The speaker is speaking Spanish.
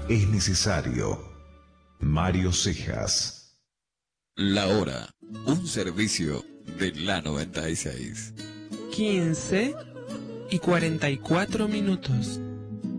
es necesario. Mario Cejas. La hora, un servicio de la 96. 15:44.